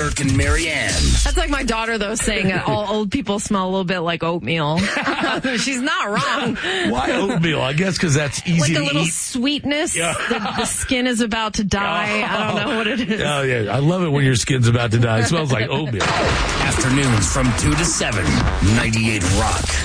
Burke and Marianne. That's like my daughter, though, saying all old people smell a little bit like oatmeal. She's not wrong. Why oatmeal? I guess because that's easy to Like a little eat. sweetness. The skin is about to die. I don't know what it is. Oh, yeah. I love it when your skin's about to die. It smells like oatmeal. Afternoons from 2 to 7, 98 Rock.